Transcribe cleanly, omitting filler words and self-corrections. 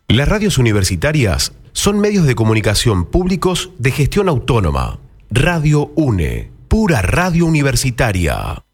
Las radios universitarias son medios de comunicación públicos de gestión autónoma. Radio UNE, pura radio universitaria.